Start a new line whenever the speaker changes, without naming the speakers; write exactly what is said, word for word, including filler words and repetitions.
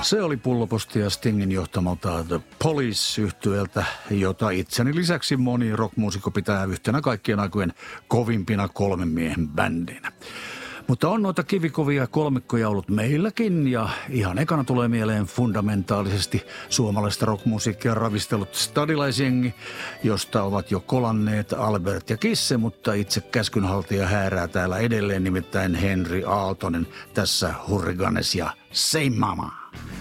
Se oli Pullopostia Stingin johtamalta The Police-yhtyeeltä, jota itseni lisäksi moni rockmuusikko pitää yhtenä kaikkien aikojen kovimpina kolmen miehen bändinä. Mutta on noita kivikovia kolmikkoja ollut meilläkin, ja ihan ekana tulee mieleen fundamentaalisesti suomalaista rockmusiikkia ravistellut stadilaisjengi, josta ovat jo kolanneet Albert ja Kisse, mutta itse käskynhaltija häärää täällä edelleen, nimittäin Henry Aaltonen tässä Hurriganes ja Say Mama.